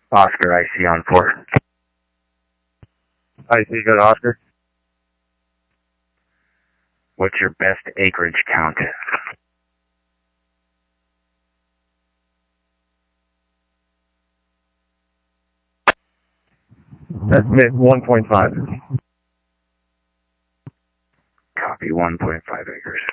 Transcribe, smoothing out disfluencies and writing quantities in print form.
Oscar, IC on 4. IC, go to Oscar. What's your best acreage count? That's 1.5. Copy, 1.5 acres.